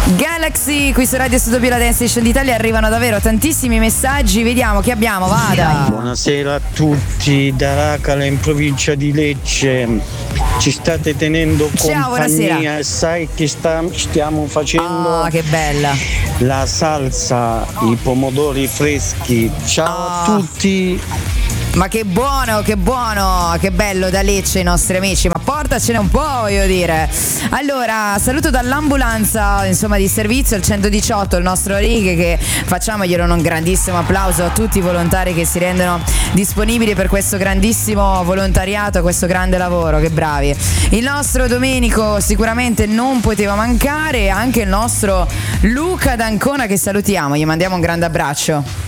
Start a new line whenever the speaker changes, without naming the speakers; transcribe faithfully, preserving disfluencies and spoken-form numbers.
Galaxy qui su Radio Studio la Dance Station d'Italia, arrivano davvero tantissimi messaggi, vediamo che abbiamo, vada.
Buonasera a tutti, da Racala in provincia di Lecce, ci state tenendo
Ciao,
compagnia
buonasera.
e sai che sta, stiamo facendo
Oh, che bella.
la salsa, i pomodori freschi. Ciao
Oh.
a tutti.
Ma che buono, che buono, che bello da Lecce i nostri amici, ma portacene un po', voglio dire. Allora, saluto dall'ambulanza, insomma, di servizio, il centodiciotto, il nostro Righe, che facciamoglielo un grandissimo applauso a tutti i volontari che si rendono disponibili per questo grandissimo volontariato, questo grande lavoro, che bravi. Il nostro Domenico sicuramente non poteva mancare, anche il nostro Luca d'Ancona che salutiamo, gli mandiamo un grande abbraccio.